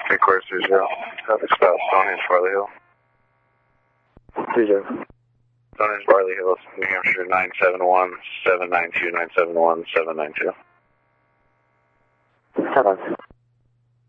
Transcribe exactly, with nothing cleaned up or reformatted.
Three quarters three zero. Traffic stop, Stonehenge, Barley Hill. Three zero. Stonehenge, Barley Hill, New Hampshire, nine seven one, seven nine two, nine seven one, seven nine two. Ten on.